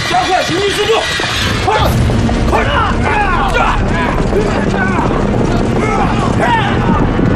加快行进速度，快点，快点！